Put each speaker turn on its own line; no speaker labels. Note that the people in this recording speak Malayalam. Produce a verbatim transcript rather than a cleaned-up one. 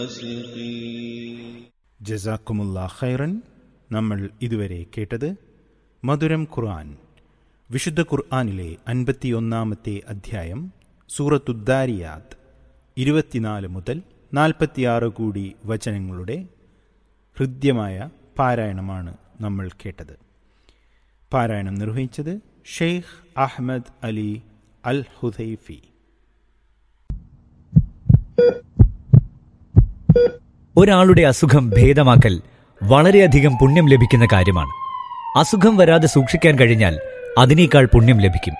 ജസാക്കുമുല്ലാ ഖൈറൻ. നമ്മൾ ഇതുവരെ കേട്ടത് മധുരം ഖുർആൻ. വിശുദ്ധ ഖുർആനിലെ അൻപത്തിയൊന്നാമത്തെ അധ്യായം സൂറത്തുദ്ദാരിയാത്ത് ഇരുപത്തിനാല് മുതൽ നാൽപ്പത്തിയാറ് കൂടി വചനങ്ങളുടെ ഹൃദ്യമായ പാരായണമാണ് നമ്മൾ കേട്ടത്. പാരായണം നിർവഹിച്ചത് Sheikh Ahmad Ali al Hudaifi.
ഒരാളുടെ അസുഖം ഭേദമാക്കൽ വളരെയധികം പുണ്യം ലഭിക്കുന്ന കാര്യമാണ്. അസുഖം വരാതെ സൂക്ഷിക്കാൻ കഴിഞ്ഞാൽ അതിനേക്കാൾ പുണ്യം ലഭിക്കും.